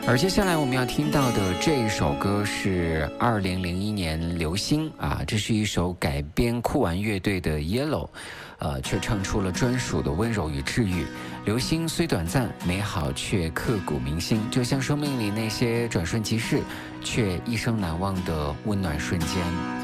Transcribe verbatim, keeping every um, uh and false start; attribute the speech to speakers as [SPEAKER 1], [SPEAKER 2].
[SPEAKER 1] 而接下来我们要听到的这一首歌是二零零一年流星啊，这是一首改编酷玩乐队的 Yellow， 呃，却唱出了专属的温柔与治愈。流星虽短暂，美好却刻骨铭心，就像生命里那些转瞬即逝却一生难忘的温暖瞬间。